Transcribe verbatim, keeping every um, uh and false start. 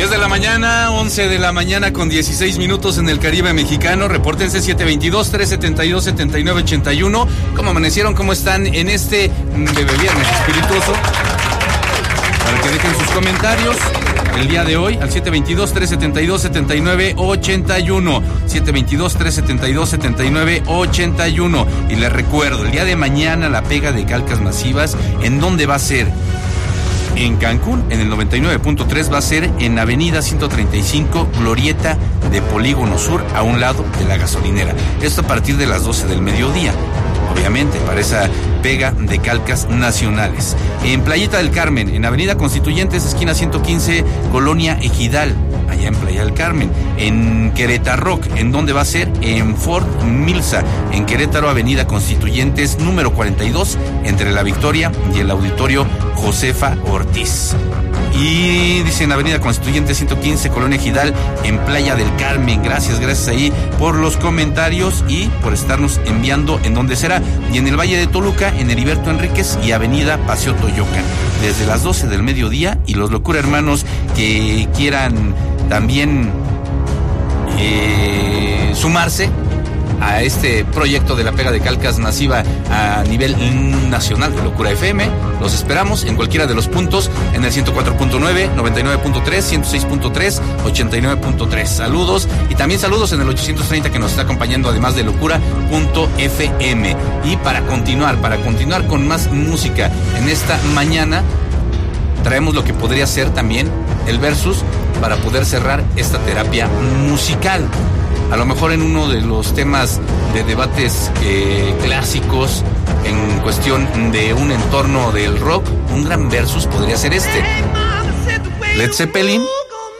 diez de la mañana, once de la mañana con dieciséis minutos en el Caribe mexicano. Repórtense siete veintidós, trescientos setenta y dos, setenta y nueve ochenta y uno. ¿Cómo amanecieron? ¿Cómo están en este bebé viernes espirituoso? Para que dejen sus comentarios el día de hoy al siete veintidós, trescientos setenta y dos, setenta y nueve ochenta y uno. siete veintidós, trescientos setenta y dos, setenta y nueve ochenta y uno. Y les recuerdo, el día de mañana la pega de calcas masivas, ¿en dónde va a ser? En Cancún, en el noventa y nueve punto tres, va a ser en Avenida ciento treinta y cinco, Glorieta de Polígono Sur, a un lado de la gasolinera. Esto a partir de las doce del mediodía. Obviamente, para esa pega de calcas nacionales. En Playita del Carmen, en Avenida Constituyentes, esquina ciento quince, Colonia Ejidal, allá en Playa del Carmen. En Querétaro, ¿en dónde va a ser? En Fort Milsa, en Querétaro, Avenida Constituyentes, número cuarenta y dos, entre la Victoria y el Auditorio Josefa Ortiz. Y dicen Avenida Constituyente ciento quince, Colonia Ejidal, en Playa del Carmen. Gracias, gracias ahí por los comentarios y por estarnos enviando en dónde será. Y en el Valle de Toluca, en Heriberto Enríquez y Avenida Paseo Toyocan, desde las doce del mediodía. Y los locura hermanos que quieran también eh, sumarse a este proyecto de la pega de calcas masiva a nivel nacional de Locura F M. Los esperamos en cualquiera de los puntos, en el ciento cuatro punto nueve, noventa y nueve punto tres, ciento seis punto tres, ochenta y nueve punto tres. Saludos, y también saludos en el ochocientos treinta que nos está acompañando, además de locura punto f m. Y para continuar, para continuar con más música en esta mañana, traemos lo que podría ser también el versus para poder cerrar esta terapia musical. A lo mejor en uno de los temas de debates eh, clásicos en cuestión de un entorno del rock, un gran versus podría ser este. Led Zeppelin